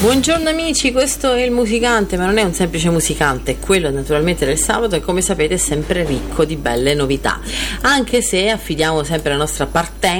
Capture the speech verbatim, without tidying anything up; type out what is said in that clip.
Buongiorno amici, questo è il musicante, ma non è un semplice musicante, quello naturalmente del sabato e come sapete è sempre ricco di belle novità, anche se affidiamo sempre la nostra partenza